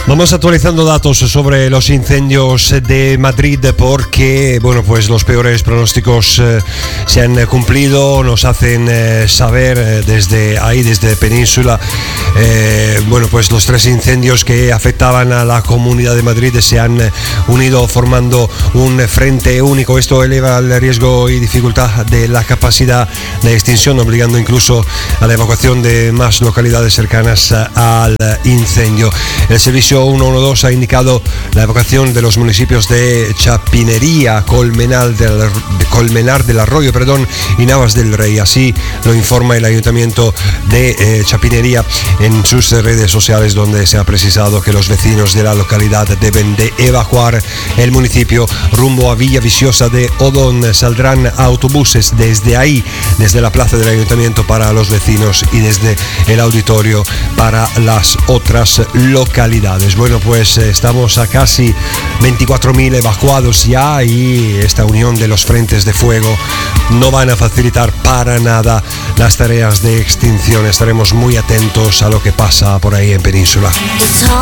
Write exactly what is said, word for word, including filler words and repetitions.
Vamos actualizando datos sobre los incendios de Madrid porque, bueno, pues los peores pronósticos eh, se han cumplido. Nos hacen eh, saber eh, desde ahí, desde Península, eh, bueno, pues los tres incendios que afectaban a la Comunidad de Madrid se han unido formando un frente único. Esto eleva el riesgo y dificultad de la capacidad de extinción, obligando incluso a la evacuación de más localidades cercanas al incendio. El servicio ciento doce ha indicado la evacuación de los municipios de Chapinería, Colmenar del, Colmenar del Arroyo, perdón, y Navas del Rey. Así lo informa el Ayuntamiento de eh, Chapinería en sus redes sociales, donde se ha precisado que los vecinos de la localidad deben de evacuar el municipio rumbo a Villa Viciosa de Odón. Saldrán autobuses desde ahí, desde la plaza del Ayuntamiento para los vecinos y desde el auditorio para las otras localidades. Bueno, pues estamos a casi veinticuatro mil evacuados ya, y esta unión de los frentes de fuego no van a facilitar para nada las tareas de extinción. Estaremos muy atentos a lo que pasa por ahí en Península.